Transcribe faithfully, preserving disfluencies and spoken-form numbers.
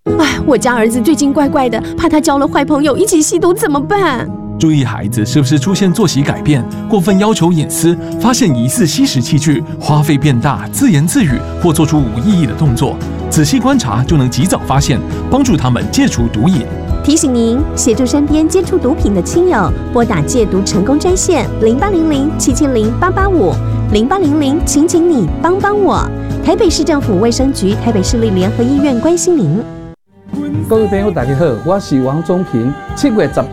哎，我家儿子最近怪怪的，怕他交了坏朋友一起吸毒怎么办？ 注意孩子是不是出现作息改变、过分要求隐私、发现疑似吸食器具、花费变大、自言自语或做出无意义的动作，仔细观察就能及早发现，帮助他们戒除毒瘾。 提醒您，协助身边接触毒品的亲友，拨打戒毒成功专线零八零零七七零八八五零八零零，请请你帮帮我。台北市政府卫生局、台北市立联合医院关心您。 各位朋友，大家好，我是王宗平。七月十